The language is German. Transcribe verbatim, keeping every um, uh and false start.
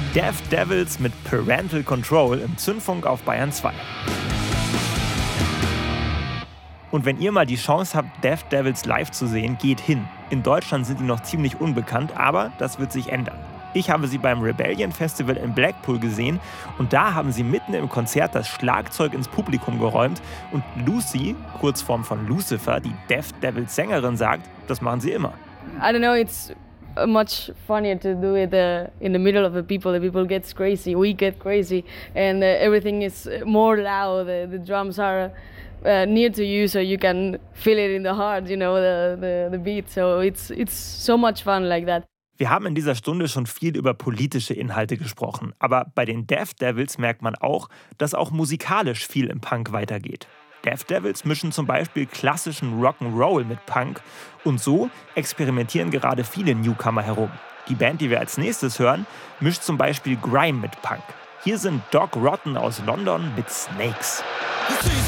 Deaf Devils mit Parental Control im Zündfunk auf Bayern zwei. Und wenn ihr mal die Chance habt, Deaf Devils live zu sehen, geht hin. In Deutschland sind die noch ziemlich unbekannt, aber das wird sich ändern. Ich habe sie beim Rebellion Festival in Blackpool gesehen und da haben sie mitten im Konzert das Schlagzeug ins Publikum geräumt und Lucy, Kurzform von Lucifer, die Deaf Devils Sängerin, sagt, das machen sie immer. I don't know, it's much funnier to do it uh, in the middle of the people. The people gets crazy, we get crazy, and uh, everything is more loud. The, the drums are uh, near to you, so you can feel it in the heart, you know, the, the, the beat. So it's it's so much fun like that. Wir haben in dieser Stunde schon viel über politische Inhalte gesprochen, aber bei den Deaf Devils merkt man auch, dass auch musikalisch viel im Punk weitergeht. Deaf Devils mischen zum Beispiel klassischen Rock'n'Roll mit Punk und so experimentieren gerade viele Newcomer herum. Die Band, die wir als nächstes hören, mischt zum Beispiel Grime mit Punk. Hier sind Doc Rotten aus London mit Snakes.